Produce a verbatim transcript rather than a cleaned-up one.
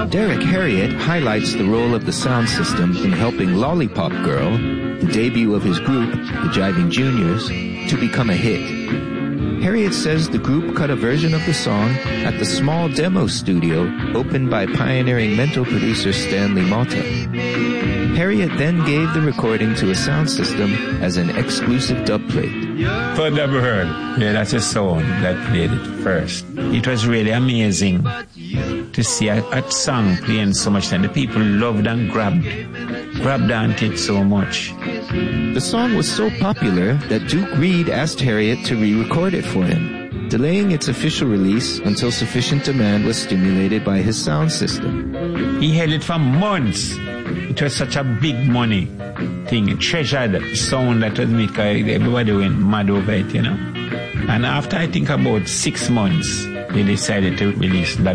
Derek Harriott highlights the role of the sound system in helping Lollipop Girl, the debut of his group, the Jiving Juniors, to become a hit. Harriott says the group cut a version of the song at the small demo studio opened by pioneering mental producer Stanley Malta. Harriott then gave the recording to a sound system as an exclusive dubplate. For never heard. Yeah, that's a sound that played it first. It was really amazing to see a, a song playing so much, and the people loved and grabbed, grabbed onto it so much. The song was so popular that Duke Reid asked Harriott to re-record it for him, delaying its official release until sufficient demand was stimulated by his sound system. He held it for months. It was such a big money thing, a treasured sound that was made. Everybody went mad over it, you know. And after I think about six months, they decided to release that